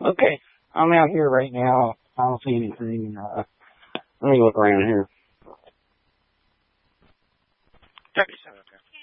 Okay, I'm out here right now. I don't see anything. Let me look around here. 37, okay.